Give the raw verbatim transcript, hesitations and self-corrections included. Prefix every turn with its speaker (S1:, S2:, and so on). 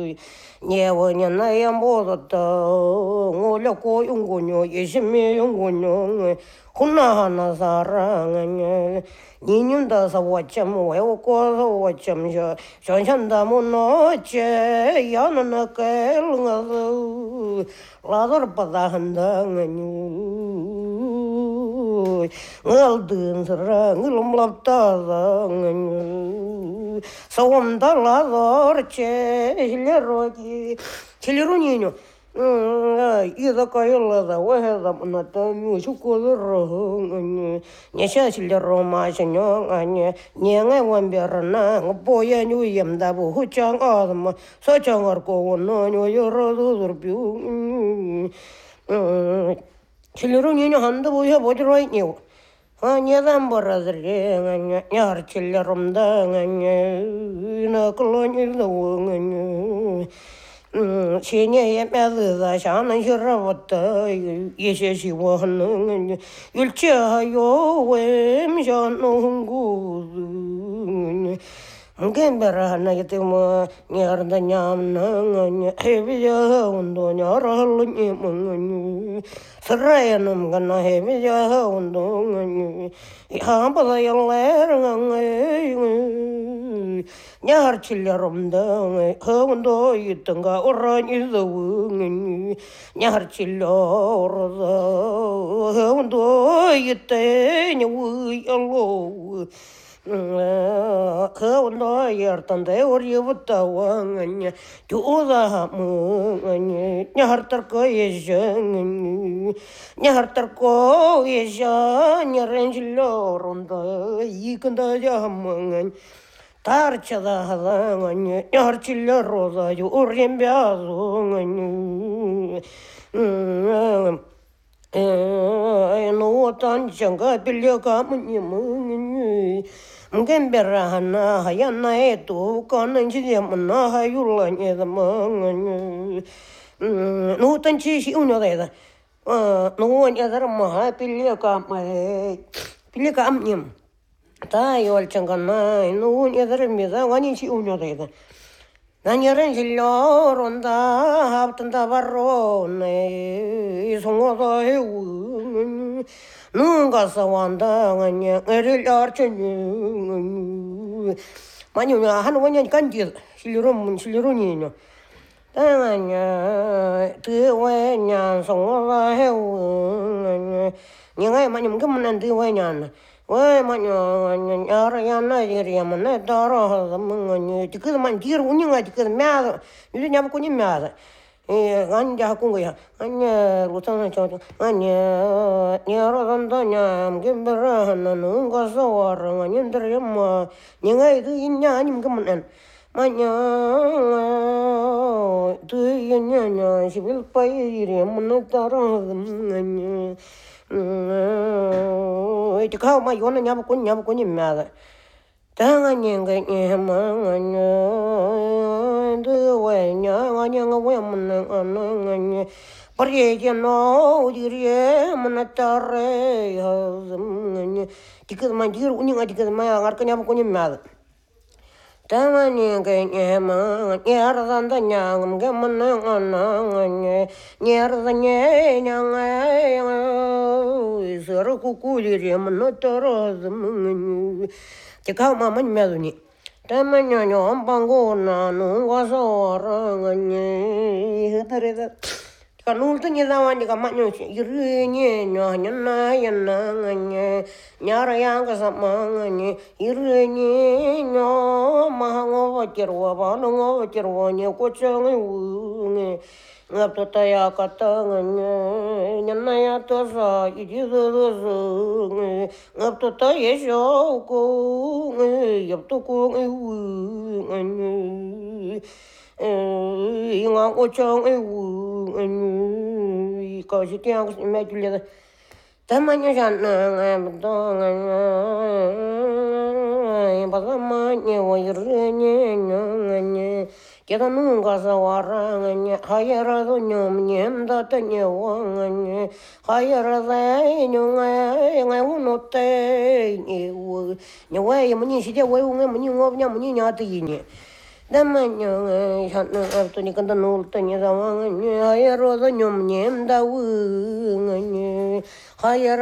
S1: 예원이 나야 못었다 올려고 용군요 예심이 용군요 혼나 하나 사랑하냐 니님다서 어쩜 외우고서 어쩜 저 전산다 못노제 야는 깨르가서 라더 받아 한다가니 얼든 사랑 을음랍다가 소음달라더체 힐레로기 힐레로니뇨 이다 까일라다 와해다 만나다 뮤슈코르 녀샤 실레로 마셔뇨 아니 녀가 원베르나 보야 뉴염다부 후창 아마 서창어고 원노뇨 여러도르뷰 힐레로니뇨 한다 보야 보드로이뇨 아니야단 버라들이 냐르 칠레롬다 냐 나클로니르도 음 신예에 매드다 샤는 히라버다 예셰시워는 율치하요 웸션농구 gemberah na gitu mo nyar da nyam na nganya hebiya undo nyar halunyi manganya seraya nam gana hebiya undo nganya ihamba da yaler nganya nyar chilarum da ngaya undo yitanga orang itu nganya nyar chilor da undo yite nyawu yalo 그원도 열던데 우리 부터왕anya 주우다 뭐anya 냐르터 예정 냐르터 예정 냐렌질로론다 이근다 자망anya tarchada hadanganya 냐르칠로 로자 우림벼송anya 에 노탄 장가 빌려가 뭐니 Gembera hana hayana etu kanan chidemana hayula nyeda manganya no tanchi shi unyo da no nyada ma pilya ka ma pilya ka amnyam ta yol changana no nyada me da wani shi unyo da nanyaran sillo ronda haptanda barone songoda heu nunca sawanda nganya eril archen manyo han wanya kanji silrum silruniño tanganya tu wanya songoda heu nyanga manyo ngam tu wanya 왜 마냐 야라야나 이리야만 따라 하면 지금 만 뒤로 운영하 지금 매다 요즘 냐고 니 매다 에 안자 하고 거야 아니야 로탄은 저 아니야 냐라던다냐 김베라 하나는 가서 와라 아니들 엄마 내가 이거 있냐 아니면 그만 마냐 두이냐냐 십일 파이 이리야만 따라 하면 음, 이제 가만 요는 냐고 군 냐고 군이 매다. 당연히 그게 망하냐, 너왜냐, 아니야, 왜 없는 거는 버리겠노, 어디에 만났다래, 하면 지금만 지금 운영하 지금만 안 그냥 군이 매다. 당연히 그게 망, 야라단다 냥음 게만는 안나냐, 야라다냐 냥아. 서로 구구리리 만나더라면 제가 마만 매도니 때문에 좀 방고나 농가서랑아니 흐드레다 kanultanya dawan jika maknyo irenye nyonya na yananganya nyara yang kasamanganya irenye nyo mahango wacerwa bano ngo wacerwa nya kocang nge ngap tota ya katanganya nyana ya tosa ijido dosa nge ngap tota ya shoko nge yap toko nge nge inga kocang ewu anu kasi tiang kasi macam tamanya sana ngabdong yang pasamanya wayarnya nyanganya kita nunggu sawaranganya hayarado nyomnyem datanya wanganya hayarada nyongai ngai unote nyewu nyawai muni sidia wai ungai muni ngobnya muni nyati ini 담만요 샤는 앞도니 간다 놀더니 상황은 하야로도 뇽뇽 다우 하야